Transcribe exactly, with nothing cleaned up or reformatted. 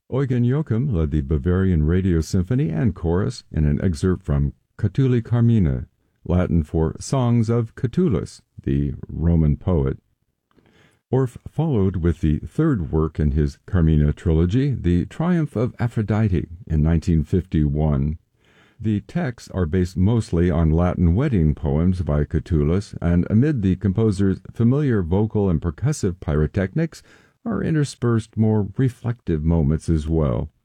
Eugen Joachim led the Bavarian Radio Symphony and Chorus in an excerpt from Catuli Carmina, Latin for Songs of Catullus, the Roman poet. Orff followed with the third work in his Carmina trilogy, The Triumph of Aphrodite, in nineteen fifty-one. The texts are based mostly on Latin wedding poems by Catullus, and amid the composer's familiar vocal and percussive pyrotechnics are interspersed more reflective moments as well.